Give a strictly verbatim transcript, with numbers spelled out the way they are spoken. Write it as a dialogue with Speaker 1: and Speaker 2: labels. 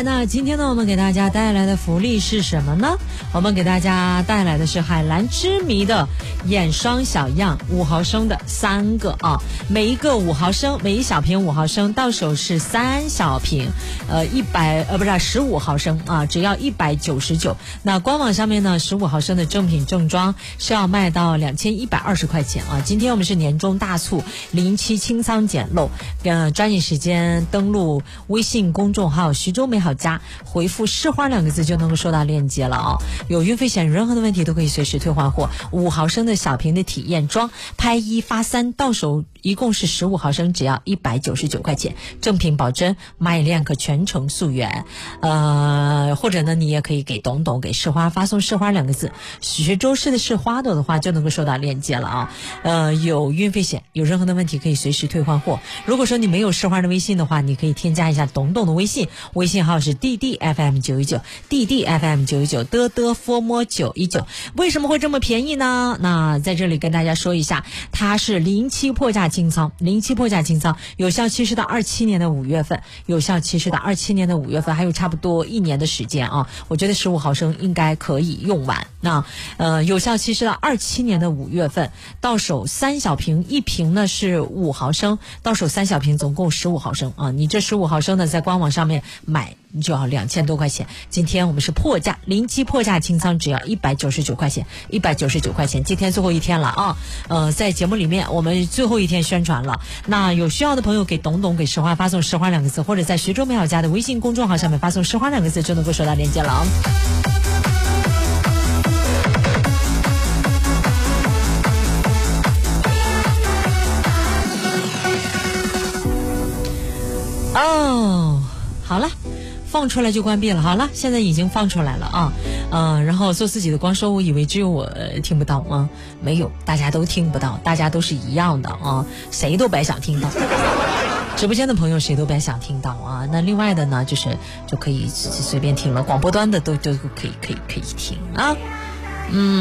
Speaker 1: 来，那今天呢，我们给大家带来的福利是什么呢？我们给大家带来的是海蓝之谜的眼霜小样，五毫升的三个啊，每一个五毫升，每一小瓶五毫升，到手是三小瓶，呃，一百呃不是十五毫升啊，只要一百九十九。那官网上面呢，十五毫升的正品正装是要卖到两千一百二十块钱啊。今天我们是年终大促，零七清仓捡漏，呃，抓紧时间登录微信公众号徐州美好家，回复市花两个字就能够收到链接了啊。有运费险，任何的问题都可以随时退换货。五毫升的小瓶的体验装，拍一发三，到手一共是十五毫升，只要一百九十九块钱，正品保真，买两个全程溯源。呃，或者呢，你也可以给董董给市花发送市花两个字，徐州市的市花朵的话就能够收到链接了啊。呃，有运费险，有任何的问题可以随时退换货。如果说你没有市花的微信的话，你可以添加一下董董的微信，微信号是 D D F M 九一九 D D F M 九一九的的 formo 九一九。为什么会这么便宜呢？那在这里跟大家说一下，它是零七破价清仓，零七破价清仓，有效期是到二七年的五月份，有效期是到二七年的五月份，还有差不多一年的时间啊。我觉得十五毫升应该可以用完。那呃，有效期是到二七年的五月份，到手三小瓶，一瓶呢是五毫升，到手三小瓶，总共十五毫升啊。你这十五毫升呢，在官网上面买就要两千多块钱。今天我们是破价，零七破价清仓，只要一百九十九块钱，一百九十九块钱。今天最后一天了啊，呃，在节目里面我们最后一天宣传了。那有需要的朋友给董董给石花发送石花两个字，或者在徐州美好家的微信公众号上面发送石花两个字，就能够收到链接了啊。哦，好了，放出来就关闭了。好了，现在已经放出来了啊，嗯、呃，然后做自己的光说，我以为只有我、呃、听不到吗？没有，大家都听不到，大家都是一样的啊，谁都别想听到。直播间的朋友谁都别想听到啊。那另外的呢，就是就可以随便听了，广播端的都都可以可以可以听啊，嗯。